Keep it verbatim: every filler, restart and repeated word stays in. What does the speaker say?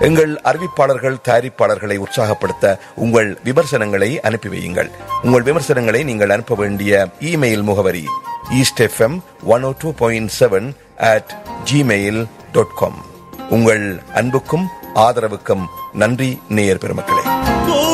எங்கள் அறிவிப்பாளர்கள், தயாரிப்பாளர்களை உற்சாகப்படுத்த உங்கள் விமர்சனங்களை அனுப்பி வையுங்கள். உங்கள் விமர்சனங்களை நீங்கள் அனுப்ப வேண்டிய இமெயில் முகவரி east FM one O two point seven at Gmail dot com. உங்கள் அன்புக்கும் ஆதரவுக்கும் நன்றி நேயர் பெருமக்களே.